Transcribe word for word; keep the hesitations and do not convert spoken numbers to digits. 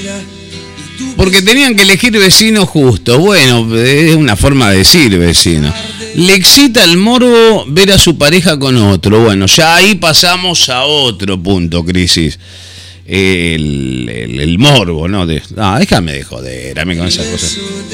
Porque tenían que elegir vecinos justos. Bueno, es una forma de decir vecino. Le excita el morbo ver a su pareja con otro. Bueno, ya ahí pasamos a otro punto, Crisis. El, el, el morbo, ¿no? De, no, déjame de joder, a mí con esas cosas.